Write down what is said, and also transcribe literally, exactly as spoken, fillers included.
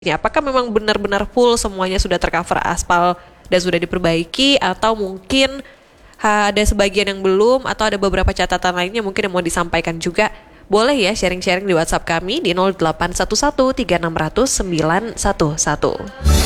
Apakah memang benar-benar full semuanya sudah tercover aspal dan sudah diperbaiki, atau mungkin ha, ada sebagian yang belum, atau ada beberapa catatan lainnya mungkin yang mau disampaikan juga? Boleh ya sharing-sharing di WhatsApp kami di nol delapan satu satu tiga enam nol nol sembilan satu satu.